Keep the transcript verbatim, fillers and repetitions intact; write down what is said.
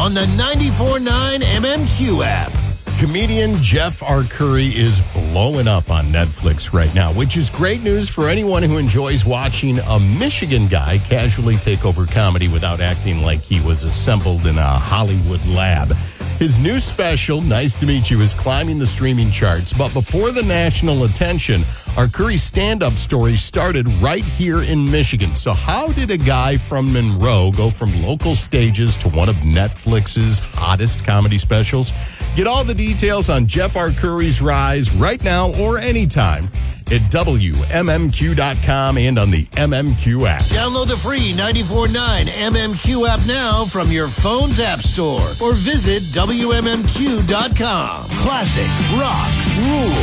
on the ninety-four point nine M M Q app. Comedian Jeff Arcuri is blowing up on Netflix right now, which is great news for anyone who enjoys watching a Michigan guy casually take over comedy without acting like he was assembled in a Hollywood lab. His new special, Nice to Meet You, is climbing the streaming charts. But before the national attention, Arcuri's stand-up story started right here in Michigan. So how did a guy from Monroe go from local stages to one of Netflix's hottest comedy specials? Get all the details on Jeff Arcuri's rise right now or anytime at W M M Q dot com and on the M M Q app. Download the free ninety-four point nine M M Q app now from your phone's app store or visit W M M Q dot com. Classic rock rules.